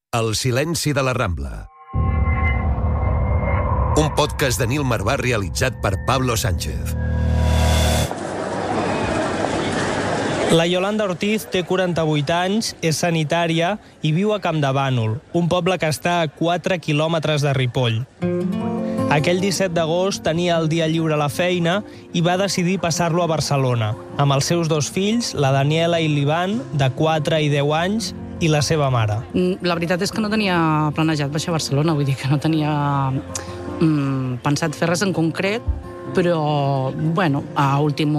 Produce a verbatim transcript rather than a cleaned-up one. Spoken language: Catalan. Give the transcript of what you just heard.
El silenci de la Rambla. Un podcast de Nil Marvà realitzat per Pablo Sánchez. La Yolanda Ortiz té quaranta-vuit anys, és sanitària i viu a Campdevànol, un poble que està a quatre quilòmetres de Ripoll. Aquell disset d'agost tenia el dia lliure a la feina i va decidir passar-lo a Barcelona, amb els seus dos fills, la Daniela i l'Ivan, de quatre i deu anys, i la seva mare. La veritat és que no tenia planejat baixar a Barcelona, vull dir que no tenia mm, pensat fer res en concret, però, bueno, a últim